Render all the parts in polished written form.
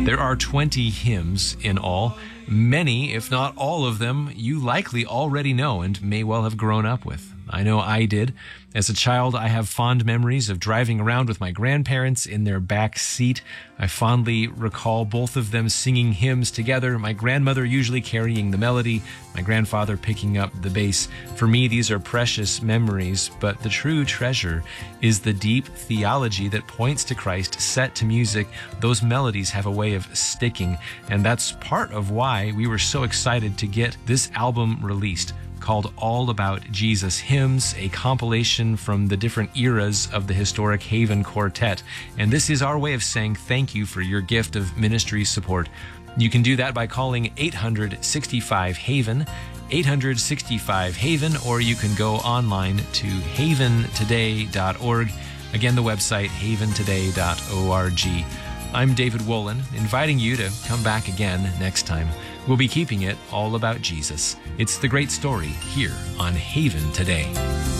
There are 20 hymns in all. Many, if not all of them, you likely already know and may well have grown up with. I know I did. As a child, I have fond memories of driving around with my grandparents in their back seat. I fondly recall both of them singing hymns together, my grandmother usually carrying the melody, my grandfather picking up the bass. For me, these are precious memories, but the true treasure is the deep theology that points to Christ set to music. Those melodies have a way of sticking, and that's part of why we were so excited to get this album released, called All About Jesus Hymns, a compilation from the different eras of the historic Haven Quartet. And this is our way of saying thank you for your gift of ministry support. You can do that by calling 865-HAVEN, 865-HAVEN, or you can go online to haventoday.org. Again, the website, haventoday.org. I'm David Wolin, inviting you to come back again next time. We'll be keeping it all about Jesus. It's the great story here on Haven Today.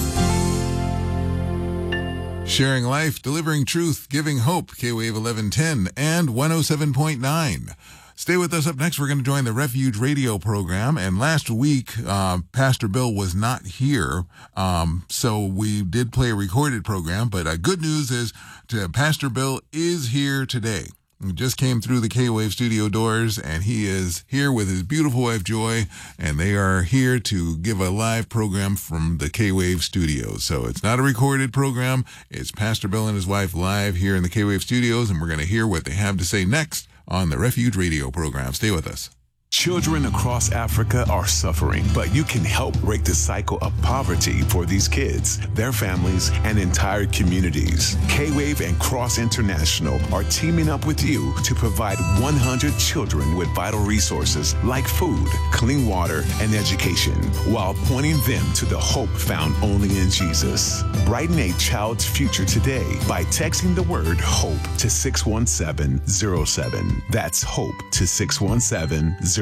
Sharing life, delivering truth, giving hope, K-Wave 1110 and 107.9. Stay with us. Up next, we're going to join the Refuge Radio program. And last week, Pastor Bill was not here, so we did play a recorded program. But good news is Pastor Bill is here today. He just came through the K-Wave studio doors, and he is here with his beautiful wife, Joy, and they are here to give a live program from the K-Wave studios. So it's not a recorded program. It's Pastor Bill and his wife live here in the K-Wave studios, and we're going to hear what they have to say next on the Refuge Radio program. Stay with us. Children across Africa are suffering, but you can help break the cycle of poverty for these kids, their families, and entire communities. K-Wave and Cross International are teaming up with you to provide 100 children with vital resources like food, clean water, and education, while pointing them to the hope found only in Jesus. Brighten a child's future today by texting the word HOPE to 61707. That's HOPE to 61707.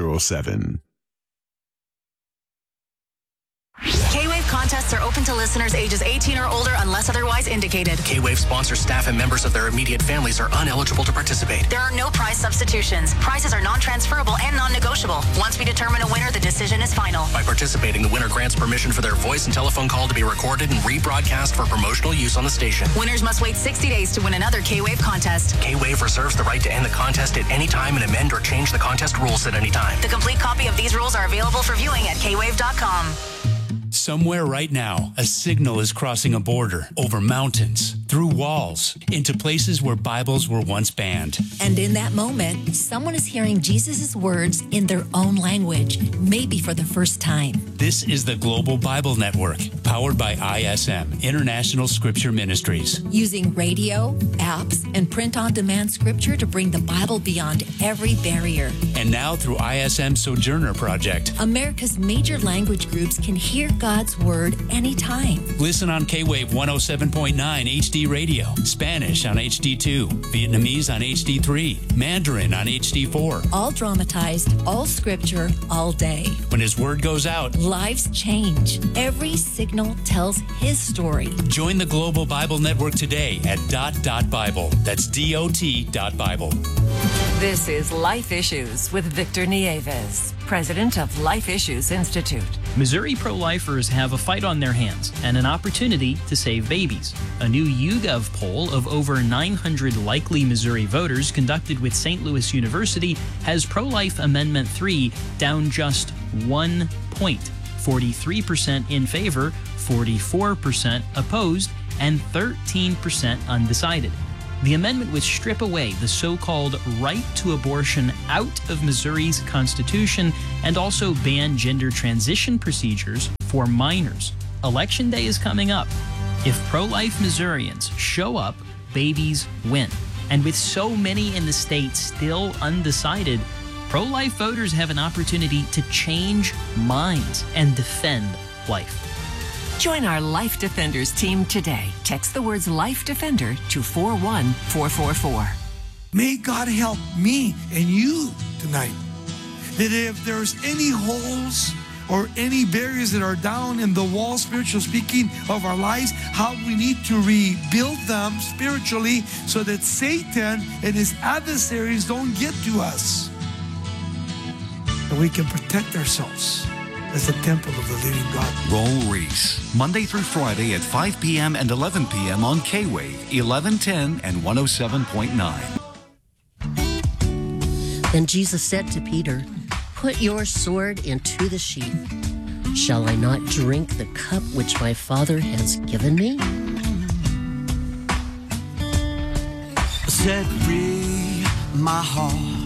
K-Wave contests are open to listeners ages 18 or older unless otherwise indicated. K-Wave sponsor staff and members of their immediate families are ineligible to participate. There are no prize substitutions. Prizes are non-transferable and non-negotiable. Once we determine a winner, the decision is final. By participating, the winner grants permission for their voice and telephone call to be recorded and rebroadcast for promotional use on the station. Winners must wait 60 days to win another K-Wave contest. K-Wave reserves the right to end the contest at any time and amend or change the contest rules at any time. The complete copy of these rules are available for viewing at kwave.com. Somewhere right now, a signal is crossing a border, over mountains, through walls, into places where Bibles were once banned. And in that moment, someone is hearing Jesus' words in their own language, maybe for the first time. This is the Global Bible Network, powered by ISM, International Scripture Ministries. Using radio, apps, and print-on-demand scripture to bring the Bible beyond every barrier. And now through ISM Sojourner Project, America's major language groups can hear God's Word anytime. Listen on K-Wave 107.9 HD Radio, Spanish on HD2, Vietnamese on HD3, Mandarin on HD4. All dramatized, all scripture, all day. When His Word goes out, lives change. Every signal tells His story. Join the Global Bible Network today at .Bible. That's DOT.Bible. This is Life Issues with Victor Nieves, president of Life Issues Institute. Missouri pro-lifers have a fight on their hands and an opportunity to save babies. A new YouGov poll of over 900 likely Missouri voters conducted with St. Louis University has pro-life Amendment 3 down just 1 point. 43% in favor, 44% opposed, and 13% undecided. The amendment would strip away the so-called right to abortion out of Missouri's Constitution and also ban gender transition procedures for minors. Election day is coming up. If pro-life Missourians show up, babies win. And with so many in the state still undecided, pro-life voters have an opportunity to change minds and defend life. Join our Life Defenders team today. Text the words Life Defender to 41444. May God help me and you tonight, that if there's any holes or any barriers that are down in the wall, spiritual speaking, of our lives, how we need to rebuild them spiritually so that Satan and his adversaries don't get to us. And we can protect ourselves as the temple of the living God. Roll Reese, Monday through Friday at 5 p.m. and 11 p.m. on K-Wave, 1110 and 107.9. Then Jesus said to Peter, "Put your sword into the sheath. Shall I not drink the cup which my Father has given me?" Set free my heart